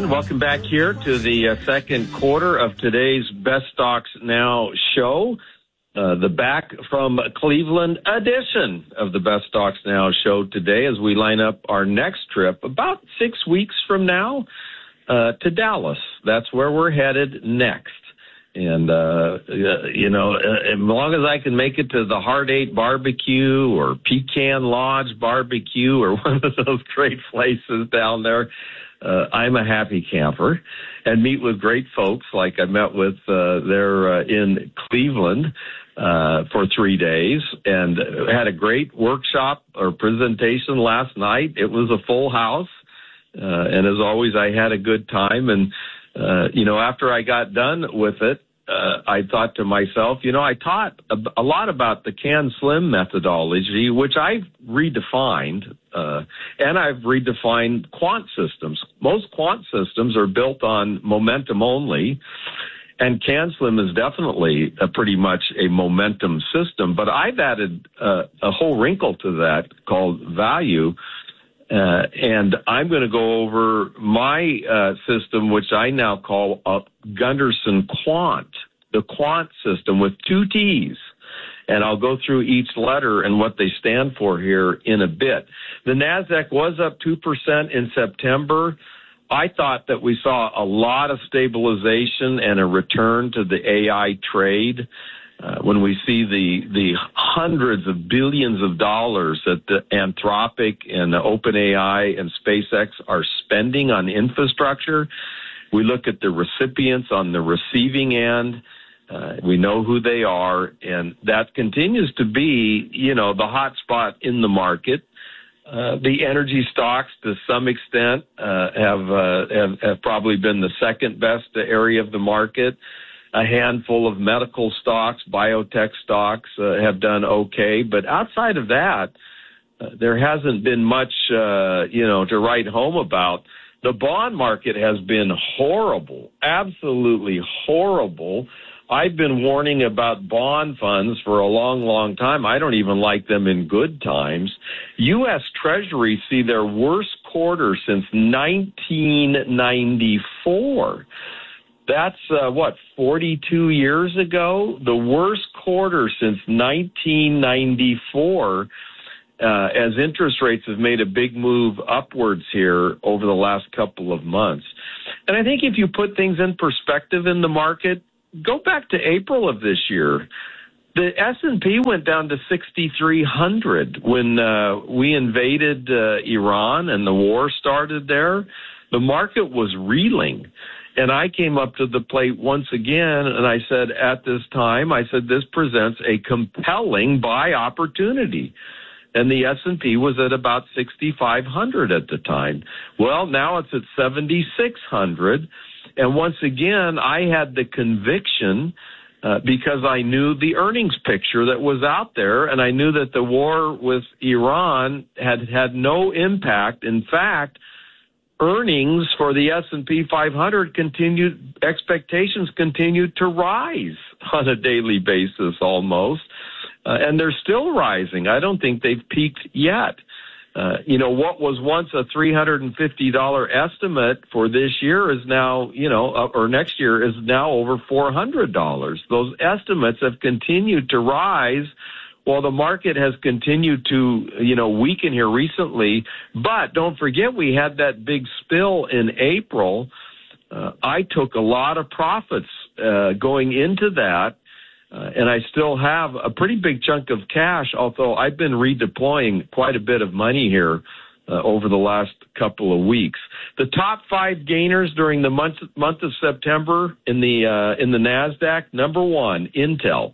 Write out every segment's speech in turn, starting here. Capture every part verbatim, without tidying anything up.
everyone. Welcome back here to the uh, second quarter of today's Best Stocks Now show, uh, the Back from Cleveland edition of the Best Stocks Now show today as we line up our next trip about six weeks from now uh, to Dallas. That's where we're headed next. And, uh, you know, as long as I can make it to the Heart Eight Barbecue or Pecan Lodge Barbecue or one of those great places down there, uh, I'm a happy camper, and meet with great folks like I met with uh, there uh, in Cleveland uh, for three days and had a great workshop or presentation last night. It was a full house, uh, and as always, I had a good time. And Uh, you know, after I got done with it, uh, I thought to myself, you know, I taught a, a lot about the CanSlim methodology, which I've redefined, uh, and I've redefined quant systems. Most quant systems are built on momentum only, and CanSlim is definitely a pretty much a momentum system, but I've added uh, a whole wrinkle to that called value. Uh, and I'm going to go over my uh, system, which I now call a Gunderson Quant, the quant system with two T's. And I'll go through each letter and what they stand for here in a bit. The NASDAQ was up two percent in September. I thought that we saw a lot of stabilization and a return to the A I trade. Uh, when we see the the hundreds of billions of dollars that the Anthropic and the OpenAI and SpaceX are spending on infrastructure, we look at the recipients on the receiving end. Uh, we know who they are, and that continues to be, you know, the hot spot in the market. Uh, the energy stocks, to some extent, uh, have, uh, have have probably been the second best area of the market. A handful of medical stocks, biotech stocks uh, have done okay. But outside of that, uh, there hasn't been much, uh, you know, to write home about. The bond market has been horrible, absolutely horrible. I've been warning about bond funds for a long, long time. I don't even like them in good times. U S Treasuries see their worst quarter since nineteen ninety-four. That's, uh, what, forty-two years ago? The worst quarter since nineteen ninety-four, uh, as interest rates have made a big move upwards here over the last couple of months. And I think if you put things in perspective in the market, go back to April of this year. The S and P went down to sixty-three hundred when uh, we invaded uh, Iran and the war started there. The market was reeling. And I came up to the plate once again, and I said at this time, I said, this presents a compelling buy opportunity. And the S and P was at about sixty-five hundred at the time. Well, now it's at seventy-six hundred. And once again, I had the conviction uh, because I knew the earnings picture that was out there, and I knew that the war with Iran had had no impact. In fact, earnings for the S and P five hundred continued, expectations continued to rise on a daily basis almost, uh, and they're still rising. I don't think they've peaked yet. Uh, you know, what was once a three hundred fifty dollars estimate for this year is now, you know, uh, or next year is now over four hundred dollars. Those estimates have continued to rise. Well, the market has continued to, you know, weaken here recently. But don't forget, we had that big spill in April. Uh, I took a lot of profits uh, going into that, uh, and I still have a pretty big chunk of cash, although I've been redeploying quite a bit of money here uh, over the last couple of weeks. The top five gainers during the month month of September in the uh, in the NASDAQ, number one, Intel.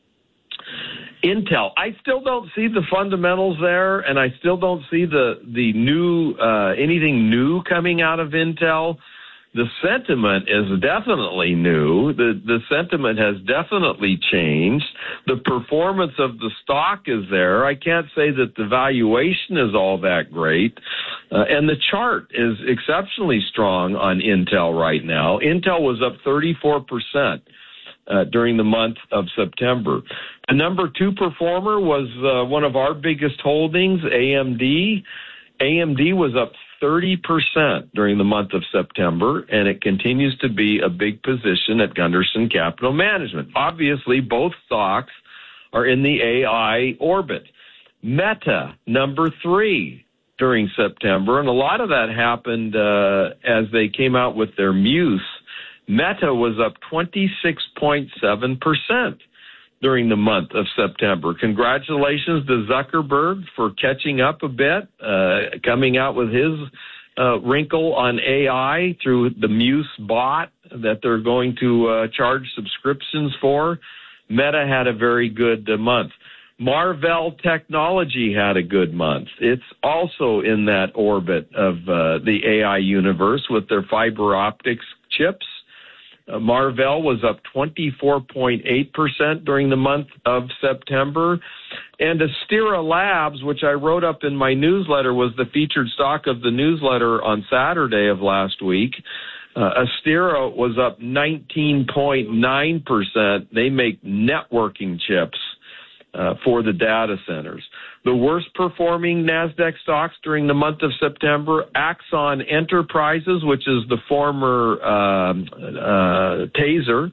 Intel. I still don't see the fundamentals there, and I still don't see the the new uh, anything new coming out of Intel. The sentiment is definitely new. The the sentiment has definitely changed. The performance of the stock is there. I can't say that the valuation is all that great, uh, and the chart is exceptionally strong on Intel right now. Intel was up thirty-four percent. Uh, during the month of September. The number two performer was uh, one of our biggest holdings, A M D. A M D was up thirty percent during the month of September, and it continues to be a big position at Gunderson Capital Management. Obviously, both stocks are in the A I orbit. Meta, number three during September, and a lot of that happened uh, as they came out with their Muse. Meta was up twenty-six point seven percent during the month of September. Congratulations to Zuckerberg for catching up a bit, uh, coming out with his uh, wrinkle on A I through the Muse bot that they're going to uh, charge subscriptions for. Meta had a very good uh, month. Marvell Technology had a good month. It's also in that orbit of uh, the A I universe with their fiber optics chips. Uh, Marvell was up twenty-four point eight percent during the month of September. And Astera Labs, which I wrote up in my newsletter, was the featured stock of the newsletter on Saturday of last week. Uh, Astera was up nineteen point nine percent. They make networking chips uh, for the data centers. The worst performing NASDAQ stocks during the month of September, Axon Enterprises, which is the former uh, uh, Taser.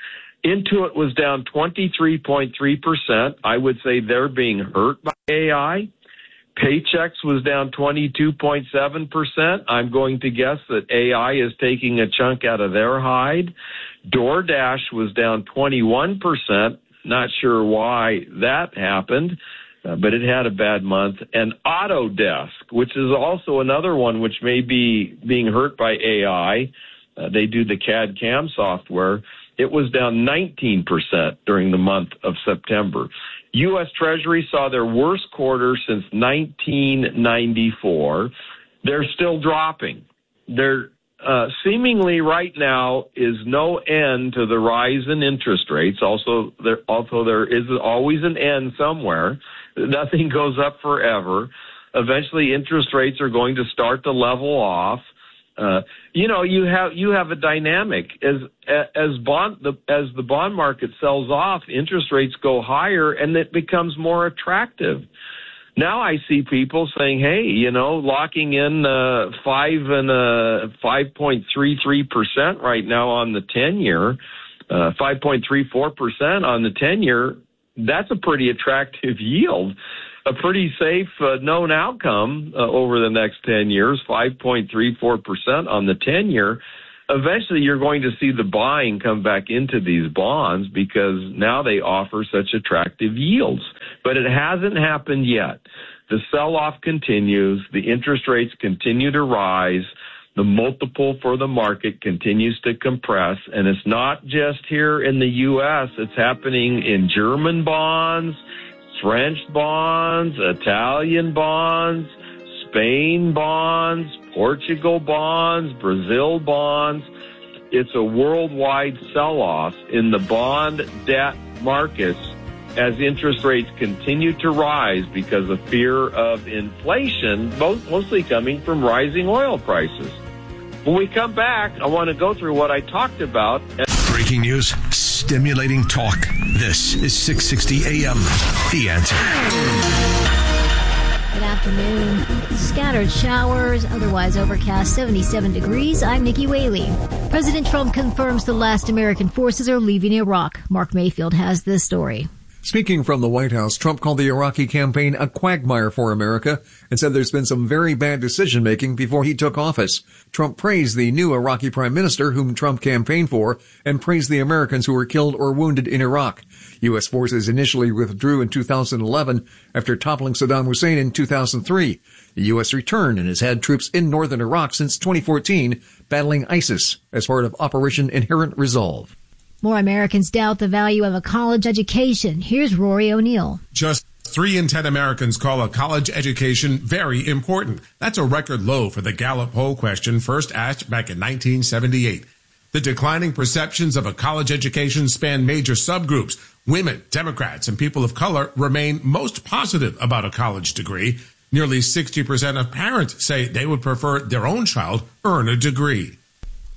Intuit was down twenty-three point three percent. I would say they're being hurt by A I. Paychex was down twenty-two point seven percent. I'm going to guess that A I is taking a chunk out of their hide. DoorDash was down twenty-one percent. Not sure why that happened. Uh, but it had a bad month. And Autodesk, which is also another one which may be being hurt by A I, uh, they do the C A D C A M software, it was down nineteen percent during the month of September. U S Treasury saw their worst quarter since nineteen ninety-four. They're still dropping. There uh, seemingly right now is no end to the rise in interest rates. Also, there, although there is always an end somewhere. Nothing goes up forever. Eventually, interest rates are going to start to level off. Uh, you know, you have you have a dynamic as as bond the, as the bond market sells off, interest rates go higher, and it becomes more attractive. Now I see people saying, "Hey, you know, locking in uh, five and uh, five point three three percent right now on the ten year, uh, five point three four percent on the ten year." That's a pretty attractive yield, a pretty safe uh, known outcome uh, over the next ten years, five point three four percent on the ten year. Eventually, you're going to see the buying come back into these bonds because now they offer such attractive yields. But it hasn't happened yet. The sell-off continues. The interest rates continue to rise. The multiple for the market continues to compress, and it's not just here in the U S. It's happening in German bonds, French bonds, Italian bonds, Spain bonds, Portugal bonds, Brazil bonds. It's a worldwide sell-off in the bond debt markets as interest rates continue to rise because of fear of inflation, mostly coming from rising oil prices. When we come back, I want to go through what I talked about. Breaking news, stimulating talk. This is six sixty A M. The Answer. Good afternoon. Scattered showers, otherwise overcast, seventy-seven degrees. I'm Nikki Whaley. President Trump confirms the last American forces are leaving Iraq. Mark Mayfield has this story. Speaking from the White House, Trump called the Iraqi campaign a quagmire for America and said there's been some very bad decision-making before he took office. Trump praised the new Iraqi prime minister, whom Trump campaigned for, and praised the Americans who were killed or wounded in Iraq. U S forces initially withdrew in two thousand eleven after toppling Saddam Hussein in two thousand three. The U S returned and has had troops in northern Iraq since twenty fourteen, battling ISIS as part of Operation Inherent Resolve. More Americans doubt the value of a college education. Here's Rory O'Neill. Just three in ten Americans call a college education very important. That's a record low for the Gallup poll question first asked back in nineteen seventy-eight. The declining perceptions of a college education span major subgroups. Women, Democrats, and people of color remain most positive about a college degree. Nearly sixty percent of parents say they would prefer their own child earn a degree.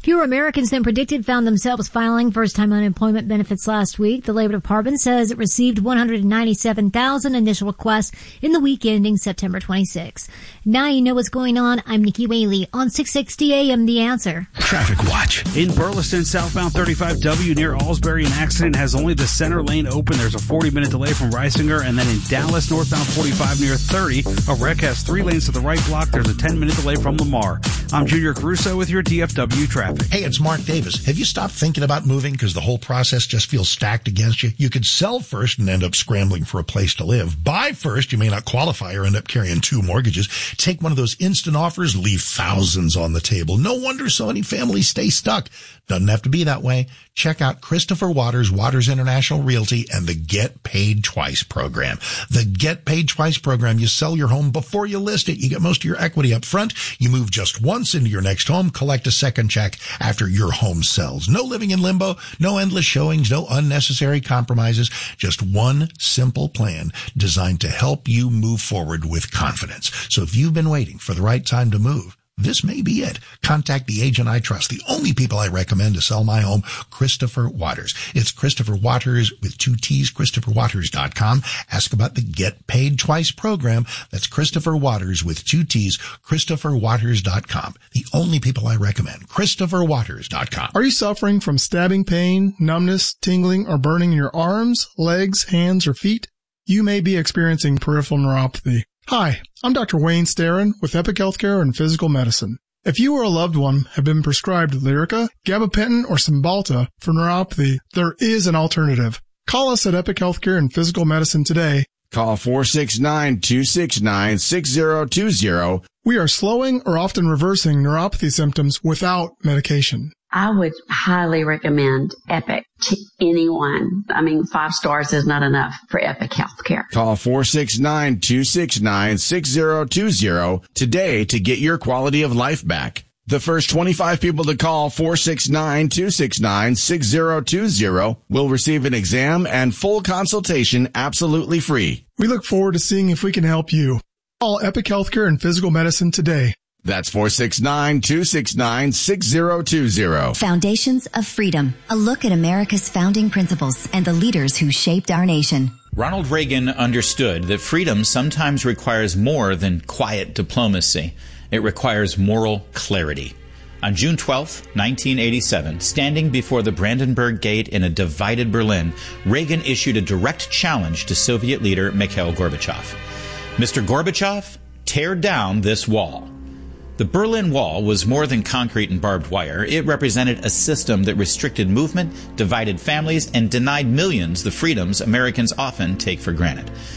Fewer Americans than predicted found themselves filing first-time unemployment benefits last week. The Labor Department says it received one hundred ninety-seven thousand initial requests in the week ending September twenty-sixth. Now you know what's going on. I'm Nikki Whaley on six sixty A M The Answer. Traffic Watch. In Burleson, southbound thirty-five W near Alsbury, an accident has only the center lane open. There's a forty-minute delay from Reisinger. And then in Dallas, northbound forty-five near thirty, a wreck has three lanes to the right block. There's a ten-minute delay from Lamar. I'm Junior Caruso with your D F W traffic. Hey, it's Mark Davis. Have you stopped thinking about moving because the whole process just feels stacked against you? You could sell first and end up scrambling for a place to live. Buy first, you may not qualify or end up carrying two mortgages. Take one of those instant offers, leave thousands on the table. No wonder so many families stay stuck. Doesn't have to be that way. Check out Christopher Waters, Waters International Realty, and the Get Paid Twice program. The Get Paid Twice program, you sell your home before you list it. You get most of your equity up front. You move just once into your next home, collect a second check after your home sells. No living in limbo, no endless showings, no unnecessary compromises. Just one simple plan designed to help you move forward with confidence. So if you've been waiting for the right time to move, this may be it. Contact the agent I trust, the only people I recommend to sell my home, Christopher Waters. It's Christopher Waters with two T's, Christopher Waters dot com. Ask about the Get Paid Twice program. That's Christopher Waters with two T's, Christopher Waters dot com. The only people I recommend, Christopher Waters dot com. Are you suffering from stabbing pain, numbness, tingling, or burning in your arms, legs, hands, or feet? You may be experiencing peripheral neuropathy. Hi, I'm Doctor Wayne Starrin with Epic Healthcare and Physical Medicine. If you or a loved one have been prescribed Lyrica, gabapentin, or Cymbalta for neuropathy, there is an alternative. Call us at Epic Healthcare and Physical Medicine today. Call four six nine, two six nine, six zero two zero. We are slowing or often reversing neuropathy symptoms without medication. I would highly recommend Epic to anyone. I mean, five stars is not enough for Epic Healthcare. Call four six nine, two six nine, six zero two zero today to get your quality of life back. The first twenty-five people to call four six nine, two six nine, six zero two zero will receive an exam and full consultation absolutely free. We look forward to seeing if we can help you. Call Epic Healthcare and Physical Medicine today. That's four six nine, two six nine, six zero two zero. Foundations of Freedom. A look at America's founding principles and the leaders who shaped our nation. Ronald Reagan understood that freedom sometimes requires more than quiet diplomacy. It requires moral clarity. On June twelfth, nineteen eighty-seven, standing before the Brandenburg Gate in a divided Berlin, Reagan issued a direct challenge to Soviet leader Mikhail Gorbachev. Mister Gorbachev, tear down this wall. The Berlin Wall was more than concrete and barbed wire. It represented a system that restricted movement, divided families, and denied millions the freedoms Americans often take for granted.